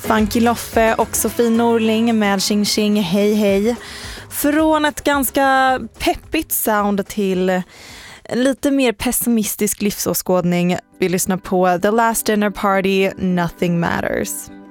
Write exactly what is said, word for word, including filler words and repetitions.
Funky Loffe och Sofie Norling med Ching Ching Hej Hej. Från ett ganska peppigt sound till en lite mer pessimistisk livsåskådning. Vi lyssnar på The Last Dinner Party, Nothing Matters.